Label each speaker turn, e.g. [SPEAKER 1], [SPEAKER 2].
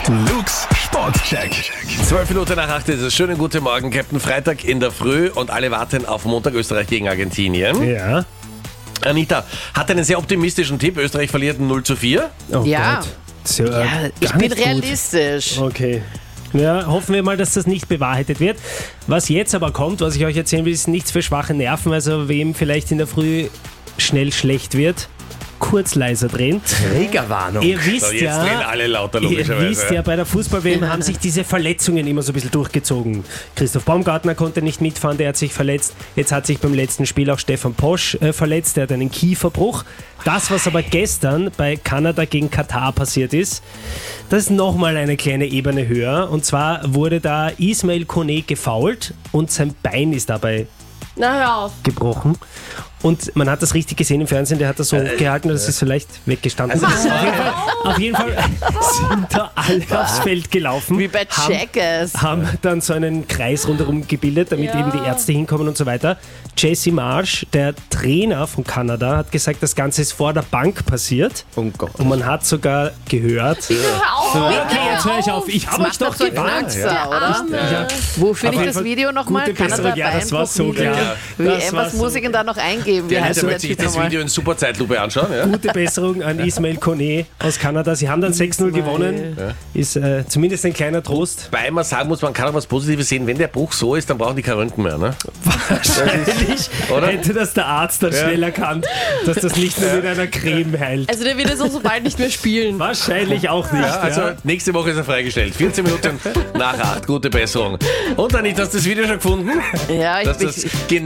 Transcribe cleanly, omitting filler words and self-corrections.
[SPEAKER 1] Luke's Sportcheck.
[SPEAKER 2] 12 Minuten nach 8 ist es. Schönen guten Morgen, Captain. Freitag in der Früh und alle warten auf Montag Österreich gegen Argentinien.
[SPEAKER 3] Ja.
[SPEAKER 2] Anita hat einen sehr optimistischen Tipp. Österreich verliert 0:4.
[SPEAKER 3] Oh
[SPEAKER 4] Ja.
[SPEAKER 3] Gott. So,
[SPEAKER 4] Ja, ich
[SPEAKER 3] gar
[SPEAKER 4] bin
[SPEAKER 3] nicht gut.
[SPEAKER 4] realistisch.
[SPEAKER 3] Okay. Ja, hoffen wir mal, dass das nicht bewahrheitet wird. Was jetzt aber kommt, was ich euch erzählen will, ist nichts für schwache Nerven. Also wem vielleicht in der Früh schnell schlecht wird, kurz leiser drehen.
[SPEAKER 1] Triggerwarnung.
[SPEAKER 3] Ihr wisst
[SPEAKER 2] So, jetzt drehen alle lauter,
[SPEAKER 3] Ihr
[SPEAKER 2] logischerweise.
[SPEAKER 3] wisst ja, bei der Fußball-WM haben sich diese Verletzungen immer so ein bisschen durchgezogen. Christoph Baumgartner konnte nicht mitfahren, der hat sich verletzt. Jetzt hat sich beim letzten Spiel auch Stefan Posch verletzt, der hat einen Kieferbruch. Das, was aber gestern bei Kanada gegen Katar passiert ist, das ist nochmal eine kleine Ebene höher. Und zwar wurde da Ismail Kone gefoult und sein Bein ist dabei
[SPEAKER 5] Na, hör auf.
[SPEAKER 3] gebrochen. Und man hat das richtig gesehen im Fernsehen, der hat das so hochgehalten, das ist vielleicht weggestanden. Auf jeden Fall sind da alle aufs Feld gelaufen.
[SPEAKER 4] Wie bei Jackass.
[SPEAKER 3] Haben dann so einen Kreis rundherum gebildet, damit
[SPEAKER 5] Ja.
[SPEAKER 3] eben die Ärzte hinkommen und so weiter. Jesse Marsh, der Trainer von Kanada, hat gesagt, das Ganze ist vor der Bank passiert.
[SPEAKER 2] Oh Gott.
[SPEAKER 3] Und man hat sogar gehört.
[SPEAKER 5] Hör auf.
[SPEAKER 3] Okay, jetzt höre ich auf. Ich habe euch
[SPEAKER 4] Macht
[SPEAKER 3] doch
[SPEAKER 4] doch so ein
[SPEAKER 3] gewarnt.
[SPEAKER 4] Knackser, oder?
[SPEAKER 3] Ja.
[SPEAKER 4] Wo finde ich
[SPEAKER 3] Auf jeden
[SPEAKER 4] das
[SPEAKER 3] Fall
[SPEAKER 4] Video nochmal?
[SPEAKER 3] gute Besserung. Ja, das war so
[SPEAKER 4] Beinbruch-Video.
[SPEAKER 3] klar. Das war
[SPEAKER 4] Was
[SPEAKER 3] so
[SPEAKER 4] muss ich denn da noch eingeben? Wie
[SPEAKER 2] Der
[SPEAKER 4] heißt
[SPEAKER 2] Anita
[SPEAKER 4] der
[SPEAKER 2] wird sich
[SPEAKER 4] Typ
[SPEAKER 2] das
[SPEAKER 4] nochmal?
[SPEAKER 2] Video in super Zeitlupe anschauen. Ja?
[SPEAKER 3] Gute Besserung an Ismail Kone aus Kanada. Sie haben dann 6:0 gewonnen. Ist zumindest ein kleiner Trost.
[SPEAKER 2] Weil man sagen muss, man kann auch was Positives sehen. Wenn der Bruch so ist, dann brauchen die keine Röntgen mehr. Ne?
[SPEAKER 3] Wahrscheinlich
[SPEAKER 2] Oder?
[SPEAKER 3] hätte das der Arzt dann schnell erkannt, dass das nicht nur mit einer Creme heilt.
[SPEAKER 5] Also der wird jetzt auch so bald nicht mehr spielen.
[SPEAKER 3] Wahrscheinlich auch nicht.
[SPEAKER 2] Ja, also
[SPEAKER 3] ja.
[SPEAKER 2] nächste Woche ist er freigestellt. 14 Minuten nach 8. Gute Besserung. Und Anita, hast du das Video schon gefunden?
[SPEAKER 4] Ja,
[SPEAKER 2] Dass
[SPEAKER 4] ich
[SPEAKER 2] das